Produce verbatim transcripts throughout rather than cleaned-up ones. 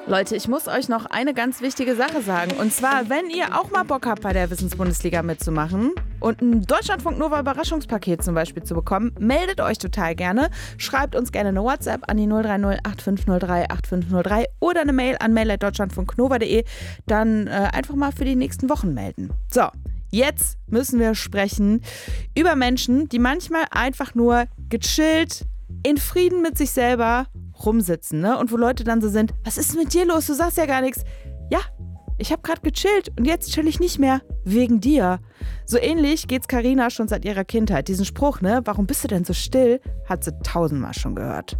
Leute, ich muss euch noch eine ganz wichtige Sache sagen. Und zwar, wenn ihr auch mal Bock habt, bei der Wissensbundesliga mitzumachen und ein Deutschlandfunk Nova Überraschungspaket zum Beispiel zu bekommen, meldet euch total gerne. Schreibt uns gerne eine WhatsApp an die null drei null acht fünf null drei acht fünf null drei oder eine Mail an mail at deutschlandfunknova punkt de. Dann äh, einfach mal für die nächsten Wochen melden. So, jetzt müssen wir sprechen über Menschen, die manchmal einfach nur gechillt, in Frieden mit sich selber rumsitzen, ne? Und wo Leute dann so sind, was ist mit dir los? Du sagst ja gar nichts. Ja, ich habe gerade gechillt und jetzt chill ich nicht mehr, wegen dir. So ähnlich geht's Carina schon seit ihrer Kindheit. Diesen Spruch, ne, warum bist du denn so still, hat sie tausendmal schon gehört.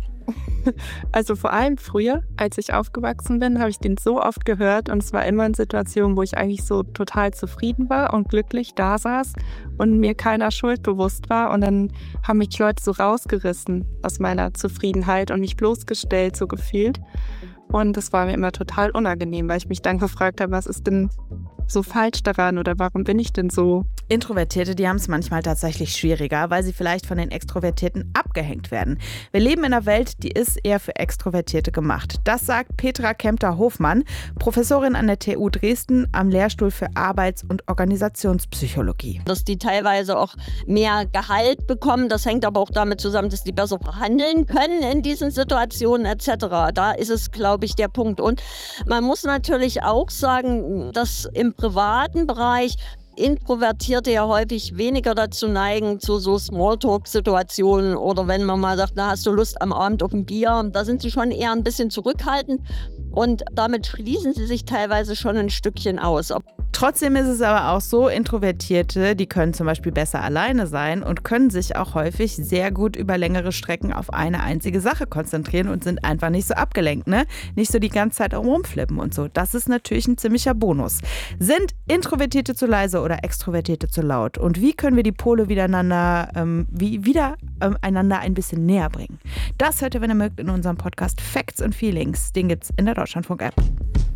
Also vor allem früher, als ich aufgewachsen bin, habe ich den so oft gehört und es war immer in Situationen, wo ich eigentlich so total zufrieden war und glücklich da saß und mir keiner Schuld bewusst war und dann haben mich Leute so rausgerissen aus meiner Zufriedenheit und mich bloßgestellt, so gefühlt. Und das war mir immer total unangenehm, weil ich mich dann gefragt habe, was ist denn so falsch daran oder warum bin ich denn so? Introvertierte, die haben es manchmal tatsächlich schwieriger, weil sie vielleicht von den Extrovertierten abgehängt werden. Wir leben in einer Welt, die ist eher für Extrovertierte gemacht. Das sagt Petra Kempter-Hofmann, Professorin an der T U Dresden am Lehrstuhl für Arbeits- und Organisationspsychologie. Dass die teilweise auch mehr Gehalt bekommen, das hängt aber auch damit zusammen, dass die besser verhandeln können in diesen Situationen et cetera. Da ist es, glaube ich, der Punkt. Und man muss natürlich auch sagen, dass im privaten Bereich Introvertierte ja häufig weniger dazu neigen, zu so Smalltalk-Situationen oder wenn man mal sagt, na, hast du Lust am Abend auf ein Bier, da sind sie schon eher ein bisschen zurückhaltend und damit schließen sie sich teilweise schon ein Stückchen aus. Trotzdem ist es aber auch so, Introvertierte, die können zum Beispiel besser alleine sein und können sich auch häufig sehr gut über längere Strecken auf eine einzige Sache konzentrieren und sind einfach nicht so abgelenkt, ne? Nicht so die ganze Zeit rumflippen und so. Das ist natürlich ein ziemlicher Bonus. Sind Introvertierte zu leise oder Extrovertierte zu laut? Und wie können wir die Pole wiedereinander, ähm, wie, wieder ähm, einander ein bisschen näher bringen? Das hört ihr, wenn ihr mögt, in unserem Podcast Facts and Feelings. Den gibt's in der Deutschlandfunk-App.